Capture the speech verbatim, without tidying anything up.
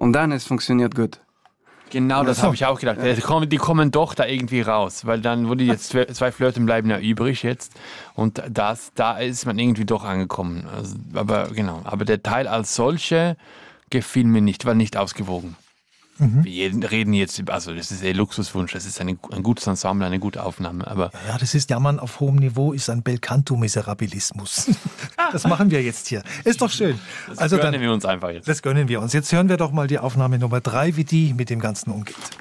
Und dann es funktioniert gut. Genau, das habe ich auch gedacht. Die kommen, die kommen doch da irgendwie raus, weil dann wurde jetzt zwei, zwei Flöten bleiben ja übrig jetzt und das, da ist man irgendwie doch angekommen. Also, aber genau, aber der Teil als solche gefiel mir nicht, war nicht ausgewogen. Mhm. Wir reden jetzt, also das ist ein Luxuswunsch, das ist eine, ein gutes Ensemble, eine gute Aufnahme. Aber ja, das ist Jammern auf hohem Niveau, ist ein Belcanto-Miserabilismus. Das machen wir jetzt hier. Ist doch schön. Das also gönnen dann, wir uns einfach jetzt. Das gönnen wir uns. Jetzt hören wir doch mal die Aufnahme Nummer drei, wie die mit dem Ganzen umgeht.